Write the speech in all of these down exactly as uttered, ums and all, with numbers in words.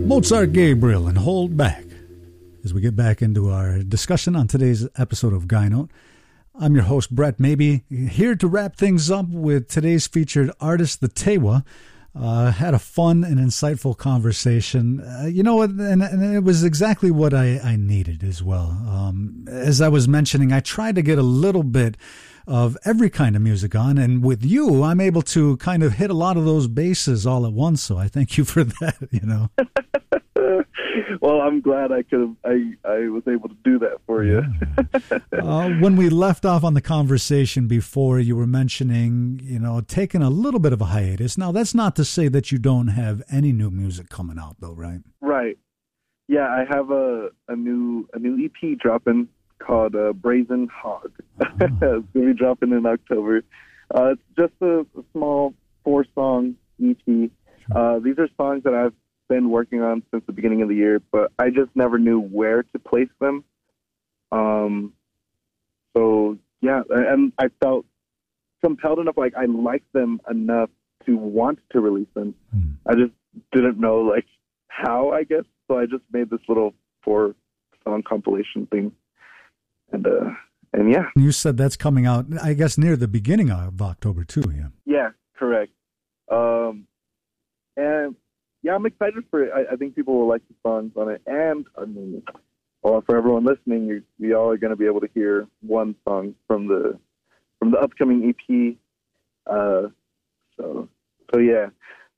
Mozart Gabriel and Hold Back. As we get back into our discussion on today's episode of Guy Note, I'm your host, Brett Maybe, here to wrap things up with today's featured artist, the Tewa. Uh, had a fun and insightful conversation. Uh, you know what? And, and it was exactly what I, I needed as well. Um, as I was mentioning, I tried to get a little bit of every kind of music on, and with you, I'm able to kind of hit a lot of those bases all at once. So I thank you for that. You know. Well, I'm glad I could have, I, I was able to do that for you. uh, when we left off on the conversation before, you were mentioning, you know, taking a little bit of a hiatus. Now, that's not to say that you don't have any new music coming out, though, right? Right. Yeah, I have a, a new a new E P dropping called uh, Brazen Hog. Oh. It's going to be dropping in October. Uh, it's just a, a small four-song E P. Uh, these are songs that I've been working on since the beginning of the year, but I just never knew where to place them. Um, so yeah, and I felt compelled enough, like I liked them enough to want to release them. Mm. I just didn't know like how, I guess. So I just made this little four song compilation thing, and uh, and yeah. You said that's coming out, I guess, near the beginning of October too. Yeah. Yeah, correct. Um, and yeah, I'm excited for it. I, I think people will like the songs on it. And, I mean, well, for everyone listening, you, we all are going to be able to hear one song from the from the upcoming E P. Uh, so, so yeah.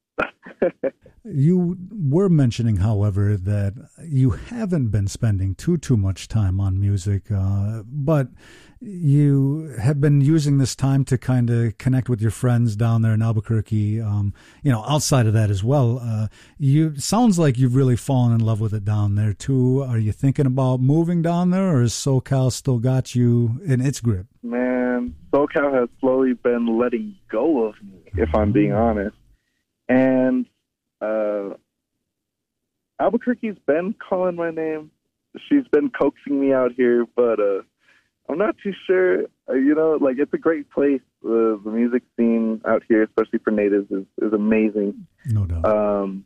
You were mentioning, however, that you haven't been spending too, too much time on music, uh, but you have been using this time to kind of connect with your friends down there in Albuquerque. Um, you know, outside of that as well, uh, you sounds like you've really fallen in love with it down there too. Are you thinking about moving down there, or has SoCal still got you in its grip? Man, SoCal has slowly been letting go of me, if I'm being honest. And uh, Albuquerque's been calling my name. She's been coaxing me out here, but uh, I'm not too sure. Uh, you know, like, it's a great place. Uh, the music scene out here, especially for natives, is, is amazing. No doubt. Um,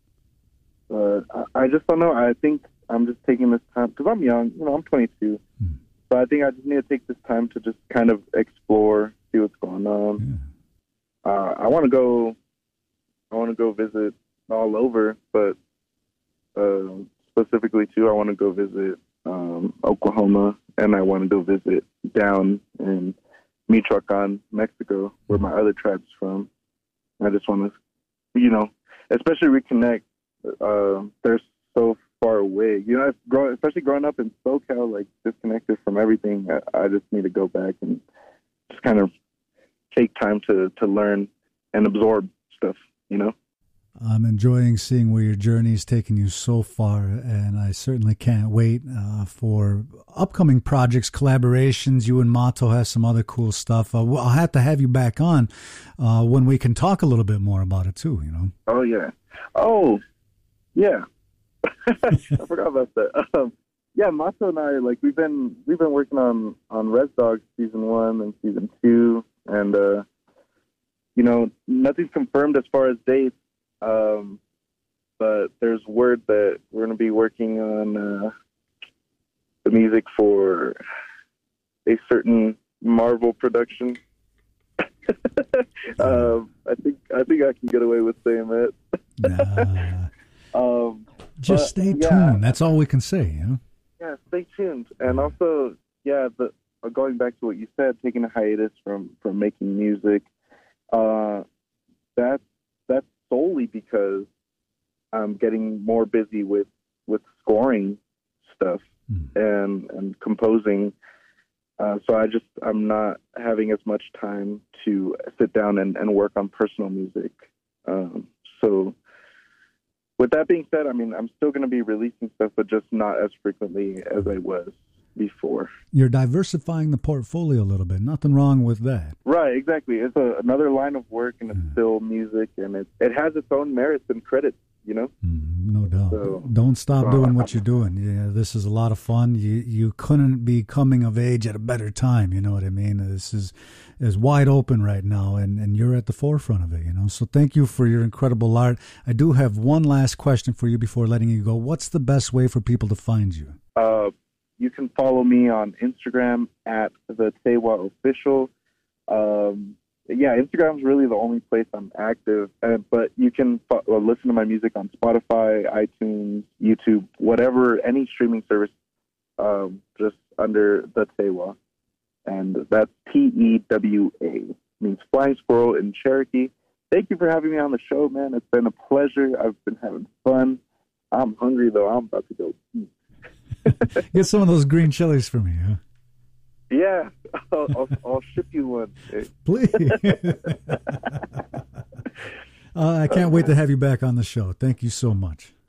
but I, I just don't know. I think I'm just taking this time, because I'm young. You know, I'm twenty-two. Hmm. But I think I just need to take this time to just kind of explore, see what's going on. Yeah. Uh, I want to go... I want to go visit all over, but uh, specifically, too, I want to go visit um, Oklahoma, and I want to go visit down in Michoacan, Mexico, where my other tribe's from. I just want to, you know, especially reconnect. Uh, they're so far away. You know, grow, especially growing up in SoCal, like, disconnected from everything, I, I just need to go back and just kind of take time to, to learn and absorb stuff. You know, I'm enjoying seeing where your journey's taken you so far, and I certainly can't wait uh, for upcoming projects, collaborations. You and Mato have some other cool stuff. Uh, I'll have to have you back on uh, when we can talk a little bit more about it too. You know. Oh yeah. Oh yeah. I forgot about that. Um, yeah, Mato and I, like, we've been we've been working on on Res Dogs season one and season two, and. uh You know, nothing's confirmed as far as dates, um, but there's word that we're going to be working on uh, the music for a certain Marvel production. uh, I think I think I can get away with saying that. Nah. um, Just but, stay yeah. tuned. That's all we can say. You know? Yeah, stay tuned. And also, yeah, the, going back to what you said, taking a hiatus from, from making music. Uh, that's that's solely because I'm getting more busy with, with scoring stuff mm. and and composing. Uh, so I just I'm not having as much time to sit down and, and work on personal music. Um, so with that being said, I mean I'm still going to be releasing stuff, but just not as frequently as I was before. You're diversifying the portfolio a little bit. Nothing wrong with that. Right, exactly. It's a, another line of work, and it's yeah. still music, and it, it has its own merits and credits you know? Mm, no doubt. So, Don't stop uh, doing what you're doing. Yeah, this is a lot of fun. You you couldn't be coming of age at a better time. You know what I mean? This is is wide open right now, and, and you're at the forefront of it. You know. So thank you for your incredible art. I do have one last question for you before letting you go. What's the best way for people to find you? Uh, you can follow me on Instagram at the Tewa Official. Um, yeah, Instagram's really the only place I'm active. Uh, but you can fo- uh, listen to my music on Spotify, iTunes, YouTube, whatever, any streaming service, um, just under the Tewa. And that's T E W A, means flying squirrel in Cherokee. Thank you for having me on the show, man. It's been a pleasure. I've been having fun. I'm hungry, though. I'm about to go eat. Get some of those green chilies for me, huh? Yeah, I'll, I'll, I'll ship you one. Please. uh, I can't wait to have you back on the show. Thank you so much.